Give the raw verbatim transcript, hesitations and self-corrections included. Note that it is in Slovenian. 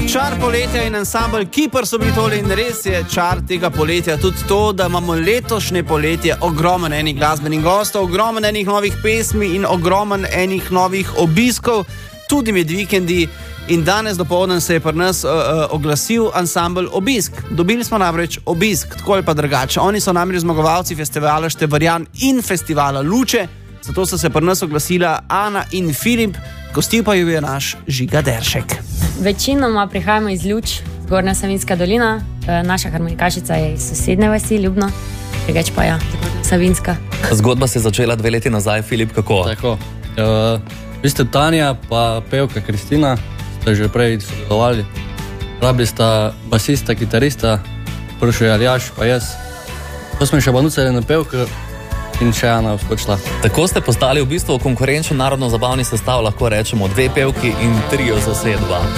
Čar poletja in ansambl Kipr so bili tole in res je čar tega poletja tudi to, da imamo letošnje poletje ogromen enih glasbenih gostov, ogromen enih novih pesmi in ogromen enih novih obiskov, tudi med vikendi. In danes dopoldan se je pri nas uh, uh, oglasil ansambl Obisk. Dobili smo namreč obisk, tako ali pa drugače. Oni so namreč zmagovalci festivala Števarjan in festivala Luče, zato so se pri nas oglasila Ana in Filip, gostil pa ju je naš Žiga Deršek. Večinoma prihajamo iz Luč, Zgornja Savinjska dolina, naša harmonikašica je iz sosednje vasi Ljubno, drugače pa ja, Savinjska. Zgodba se je začela dve leti nazaj, Filip, kako? Tako, uh, vi ste Tanja pa pevka Kristina, ste že prej sodelovali. Rabili sta basista, kitarista, prišel je Aljaš pa jaz. To smo še banucali na pevka in še Ana vskočila. Tako ste postali v bistvu konkurenčen narodno-zabavni sestav, lahko rečemo dve pevki in trio zasedba.